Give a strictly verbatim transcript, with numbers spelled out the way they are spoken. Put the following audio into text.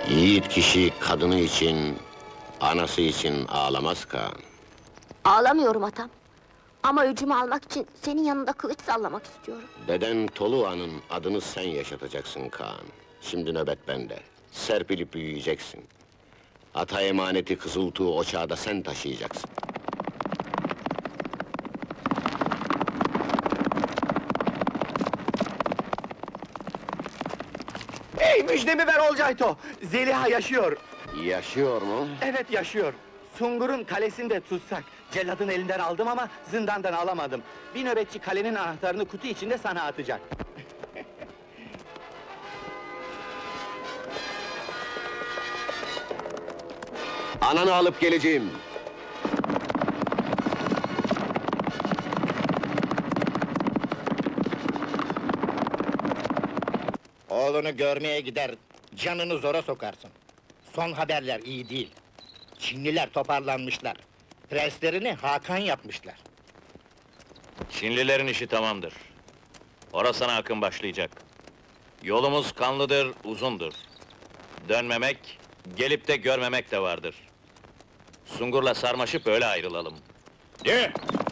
Yiğit kişi kadını için, anası için ağlamaz Kaan. Ağlamıyorum atam. Ama öcümü almak için senin yanında kılıç sallamak istiyorum. Deden Toluğa'nın adını sen yaşatacaksın Kaan. Şimdi nöbet bende. Serpilip büyüyeceksin. Ata emaneti Kızıltuğ ocağı da sen taşıyacaksın. Hey, müjdemi ver Olcayto! Zeliha yaşıyor! Yaşıyor mu? Evet, yaşıyor! Sungur'un kalesinde tutsak. Celladın elinden aldım ama zindandan alamadım. Bir nöbetçi kalenin anahtarını kutu içinde sana atacak. Ananı alıp geleceğim. Oğlunu görmeye gider, canını zora sokarsın. Son haberler iyi değil. Çinliler toparlanmışlar. Prenslerini Hakan yapmışlar. Çinlilerin işi tamamdır. Horasan'a akın başlayacak. Yolumuz kanlıdır, uzundur. Dönmemek, gelip de görmemek de vardır. Sungur'la sarmaşıp öyle ayrılalım. De!